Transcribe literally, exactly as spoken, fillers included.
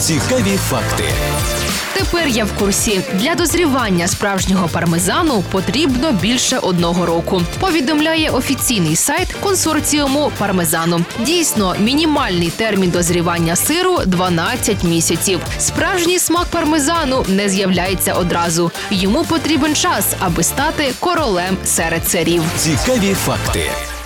Цікаві факти. Тепер я в курсі. Для дозрівання справжнього пармезану потрібно більше одного року. Повідомляє офіційний сайт консорціуму пармезану. Дійсно, мінімальний термін дозрівання сиру – дванадцять місяців. Справжній смак пармезану не з'являється одразу. Йому потрібен час, аби стати королем серед сирів. Цікаві факти.